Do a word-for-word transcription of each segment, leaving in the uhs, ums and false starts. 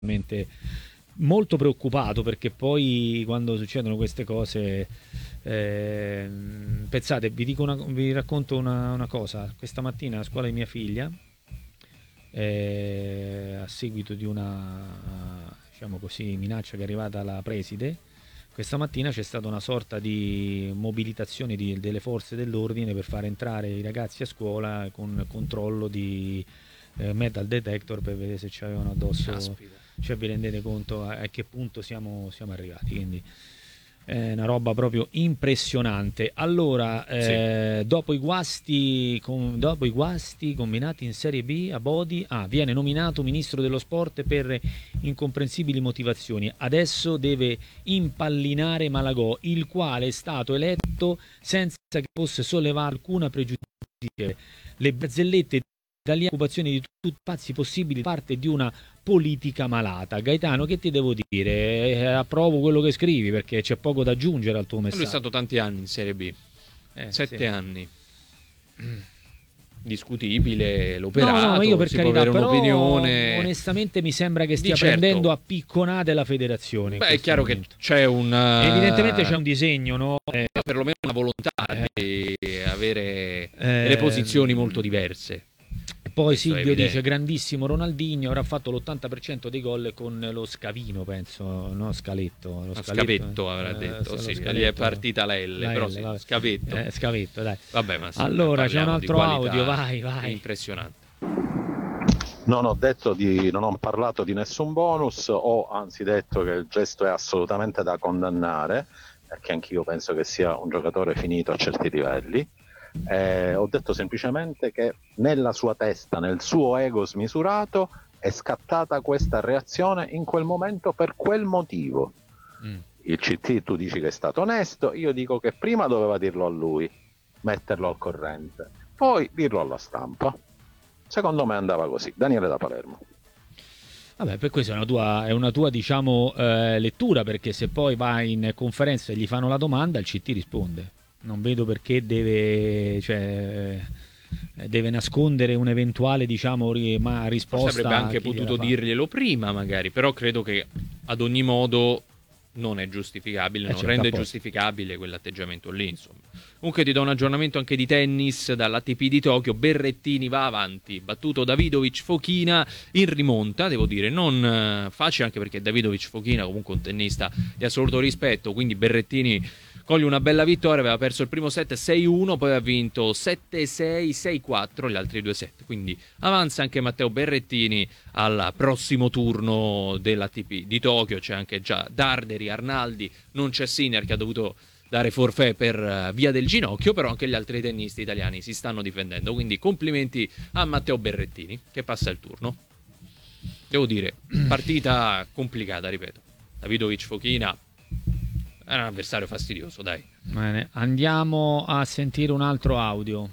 veramente molto preoccupato, perché poi quando succedono queste cose, eh, pensate, vi dico una, vi racconto una, una cosa. Questa mattina a scuola di mia figlia, eh, a seguito di una, diciamo così, minaccia che è arrivata alla preside, questa mattina c'è stata una sorta di mobilitazione di, delle forze dell'ordine per far entrare i ragazzi a scuola con controllo di eh, metal detector per vedere se ci avevano addosso. Caspita. Cioè, vi rendete conto a, a che punto siamo, siamo arrivati? Quindi è una roba proprio impressionante. Allora, eh, sì. dopo, i guasti, con, dopo i guasti combinati in Serie B, Abodi ah, viene nominato ministro dello sport per incomprensibili motivazioni. Adesso deve impallinare Malagò, il quale è stato eletto senza che fosse sollevata alcuna pregiudizio. Le barzellette dalle occupazioni di tutti i spazi possibili parte di una politica malata. Gaetano, che ti devo dire? Eh, approvo quello che scrivi, perché c'è poco da aggiungere al tuo messaggio. Lui è stato tanti anni in Serie B, eh, sette sì. anni. Discutibile l'operato, no, no, io per si carità, può avere però un'opinione. Onestamente mi sembra che stia di certo. prendendo a picconate la federazione. Beh, è chiaro momento. che c'è un evidentemente c'è un disegno, no? Eh, perlomeno una volontà eh. di avere eh, delle posizioni molto diverse. Poi Silvio dice grandissimo Ronaldinho, avrà fatto l'ottanta per cento dei gol con lo scavino, penso, no? Scaletto, lo lo scaletto, scavetto avrà eh, detto, sì, scaletto, gli è partita la L, la però L, sì, vabbè. scavetto. Eh, scavetto, dai. Vabbè, ma sì, allora c'è un altro audio, vai, vai. Impressionante. Non ho detto di, non ho parlato di nessun bonus, ho anzi detto che il gesto è assolutamente da condannare, perché anch'io penso che sia un giocatore finito a certi livelli. Eh, ho detto semplicemente che nella sua testa, nel suo ego smisurato, è scattata questa reazione in quel momento per quel motivo. Mm. Il C T tu dici che è stato onesto, io dico che prima doveva dirlo a lui, metterlo al corrente, poi dirlo alla stampa. Secondo me andava così. Daniele da Palermo. Vabbè, per questo è una tua, è una tua diciamo, eh, lettura, perché se poi vai in conferenza e gli fanno la domanda, il C T risponde. Non vedo perché deve, cioè, deve nascondere un'eventuale, diciamo, ma risposta. Forse avrebbe anche potuto dirglielo prima, magari, però credo che ad ogni modo non è giustificabile, eh non rende giustificabile quell'atteggiamento lì, insomma. Comunque ti do un aggiornamento anche di tennis dall'A T P di Tokyo. Berrettini va avanti, battuto Davidovic Fokina in rimonta, devo dire, non facile, anche perché Davidovic Fokina comunque un tennista di assoluto rispetto, quindi Berrettini coglie una bella vittoria, aveva perso il primo set sei uno, poi ha vinto sette sei, sei quattro gli altri due set, quindi avanza anche Matteo Berrettini al prossimo turno dell'A T P di Tokyo. C'è anche già Darderi, Arnaldi, non c'è Sinner che ha dovuto dare forfait per via del ginocchio, però anche gli altri tennisti italiani si stanno difendendo, quindi complimenti a Matteo Berrettini che passa il turno. Devo dire, partita complicata, ripeto. Davidovic Fokina era un avversario fastidioso, dai. Bene, andiamo a sentire un altro audio.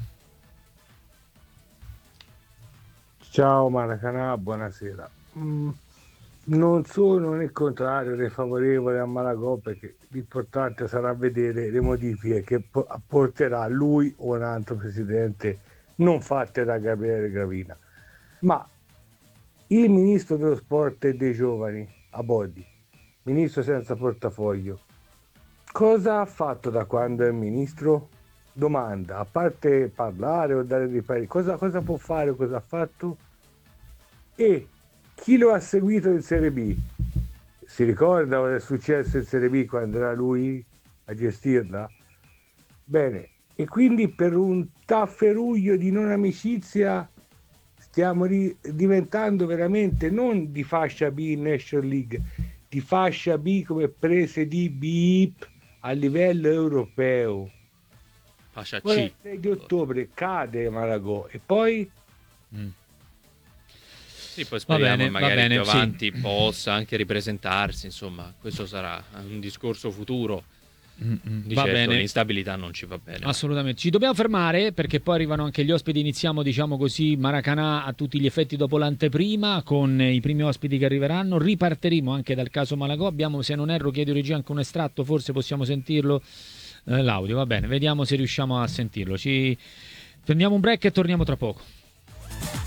Ciao Maracanà, buonasera. Mm, non sono né contrario né favorevole a Malagò, perché l'importante sarà vedere le modifiche che apporterà lui o un altro presidente, non fatte da Gabriele Gravina. Ma il ministro dello sport e dei giovani, Abodi, ministro senza portafoglio, cosa ha fatto da quando è ministro? Domanda, a parte parlare o dare dei pareri, cosa, cosa può fare o cosa ha fatto? E chi lo ha seguito in Serie B? Si ricorda cosa è successo in Serie B quando era lui a gestirla? Bene, e quindi per un tafferuglio di non amicizia stiamo ri- diventando veramente non di fascia B in National League, di fascia B come prese di B I P a livello europeo. Fascia Poi C. il sei di ottobre cade Malagò e poi mm. Sì, poi speriamo bene, magari bene, più avanti sì. possa anche ripresentarsi, insomma, questo sarà un discorso futuro. Mm-mm. Di Va certo, bene. l'instabilità non ci va bene. Assolutamente. Ci dobbiamo fermare perché poi arrivano anche gli ospiti. Iniziamo, diciamo così, Maracanà a tutti gli effetti dopo l'anteprima con i primi ospiti che arriveranno. Riparteremo anche dal caso Malagò. Abbiamo, se non erro, chiedo regia anche un estratto, forse possiamo sentirlo, eh, l'audio. Va bene, vediamo se riusciamo a sentirlo. Ci prendiamo un break e torniamo tra poco.